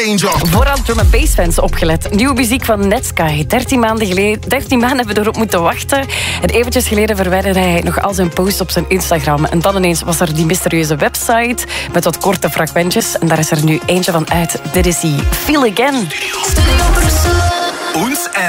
Angel. Vooral drum and bass fans opgelet. Nieuwe muziek van Netsky. 13 maanden hebben we erop moeten wachten. En eventjes geleden verwijderde hij nog al zijn posts op zijn Instagram. En dan ineens was er die mysterieuze website met wat korte fragmentjes. En daar is er nu eentje van uit. Dit is hij. Feel Again. Ons